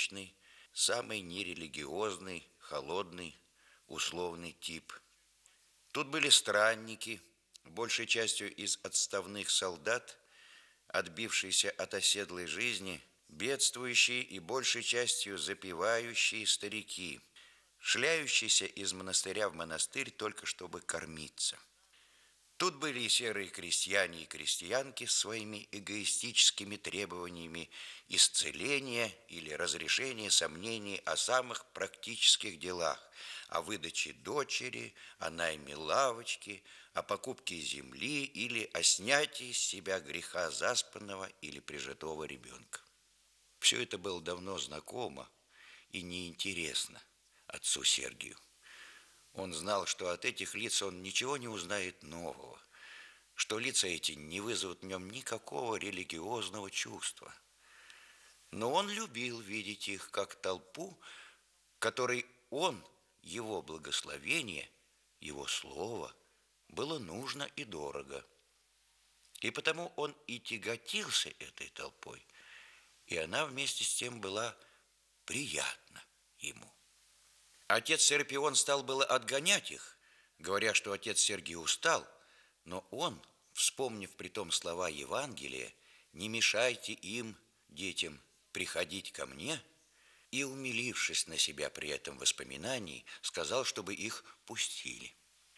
обычный, самый нерелигиозный, холодный, условный тип. Тут были странники, большей частью из отставных солдат, отбившиеся от оседлой жизни, бедствующие и большей частью запивающие старики, шляющиеся из монастыря в монастырь только чтобы кормиться. Тут были и серые крестьяне и крестьянки с своими эгоистическими требованиями исцеления или разрешения сомнений о самых практических делах, о выдаче дочери, о найме лавочки, о покупке земли или о снятии с себя греха заспанного или прижитого ребенка. Все это было давно знакомо и неинтересно отцу Сергию. Он знал, что от этих лиц он ничего не узнает нового, что лица эти не вызовут в нем никакого религиозного чувства. Но он любил видеть их как толпу, которой он, его благословение, его слово было нужно и дорого. И потому он и тяготился этой толпой, и она вместе с тем была приятна ему. Отец Серапион стал было отгонять их, говоря, что отец Сергий устал, но он, вспомнив притом слова Евангелия «Не мешайте им, детям, приходить ко мне», и, умилившись на себя при этом воспоминании, сказал, чтобы их пустили.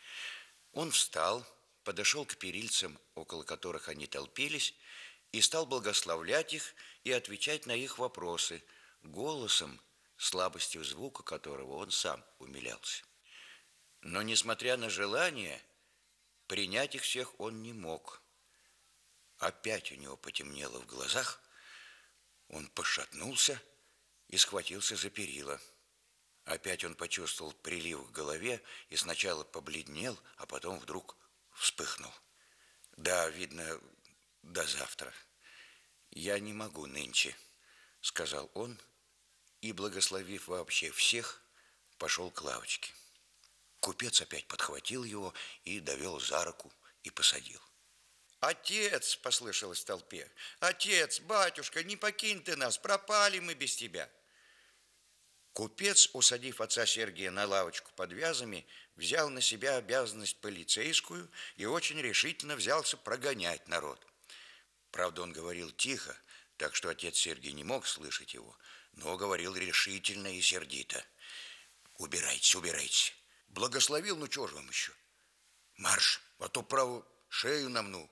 Он встал, подошел к перильцам, около которых они толпились, и стал благословлять их и отвечать на их вопросы голосом, слабостью звука которого он сам умилялся. Но, несмотря на желание, принять их всех он не мог. Опять у него потемнело в глазах, он пошатнулся и схватился за перила. Опять он почувствовал прилив в голове и сначала побледнел, а потом вдруг вспыхнул. «Да, видно, до завтра. Я не могу нынче», — сказал он, и, благословив вообще всех, пошел к лавочке. Купец опять подхватил его и довел за руку и посадил. «Отец!» – послышалось в толпе. «Отец, батюшка, не покинь ты нас, пропали мы без тебя!» Купец, усадив отца Сергия на лавочку под вязами, взял на себя обязанность полицейскую и очень решительно взялся прогонять народ. Правда, он говорил тихо, так что отец Сергий не мог слышать его, но говорил решительно и сердито. «Убирайтесь, убирайтесь! Благословил, ну чего же вам еще? Марш, а то, право, шею намну.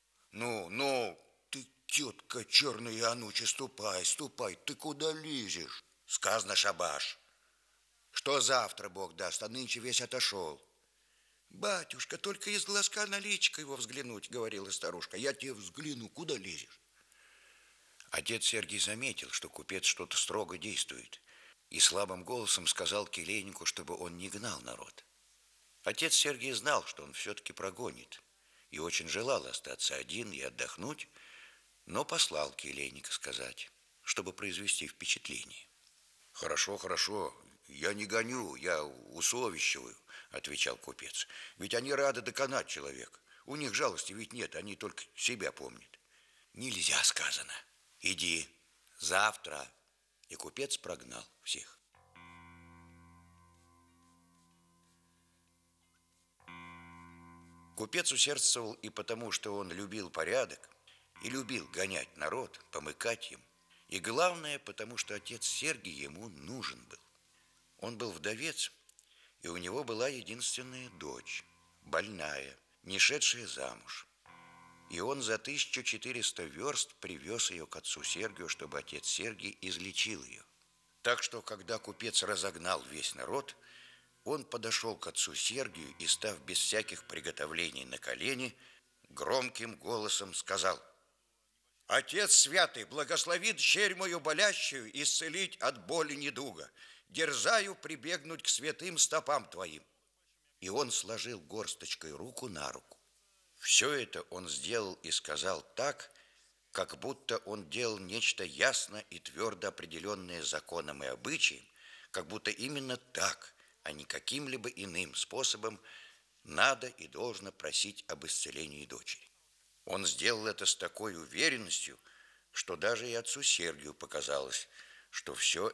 Ну, ты, тетка черная ануча, ступай, ступай, ты куда лезешь?» Сказано шабаш. Что завтра Бог даст, а нынче весь отошел. «Батюшка, только из глазка на личико его взглянуть», — говорила старушка. «Я тебе взгляну, куда лезешь?» Отец Сергий заметил, что купец что-то строго действует, и слабым голосом сказал келейнику, чтобы он не гнал народ. Отец Сергий знал, что он все-таки прогонит, и очень желал остаться один и отдохнуть, но послал келейника сказать, чтобы произвести впечатление. «Хорошо, хорошо, я не гоню, я усовещиваю», — отвечал купец. «Ведь они рады доконать человека. У них жалости ведь нет, они только себя помнят». «Нельзя, сказано. Иди, завтра». И купец прогнал всех. Купец усердствовал и потому, что он любил порядок и любил гонять народ, помыкать им. И главное, потому что отец Сергий ему нужен был. Он был вдовец, и у него была единственная дочь, больная, не шедшая замуж. И он за 1400 верст привез ее к отцу Сергию, чтобы отец Сергий излечил ее. Так что, когда купец разогнал весь народ, он подошел к отцу Сергию и, став без всяких приготовлений на колени, громким голосом сказал: «Отец святый, благослови дщерь мою болящую исцелить от боли недуга. Дерзаю прибегнуть к святым стопам твоим». И он сложил горсточкой руку на руку. Все это он сделал и сказал так, как будто он делал нечто ясно и твердо определенное законом и обычаем, как будто именно так, а не каким-либо иным способом надо и должно просить об исцелении дочери. Он сделал это с такой уверенностью, что даже и отцу Сергию показалось, что все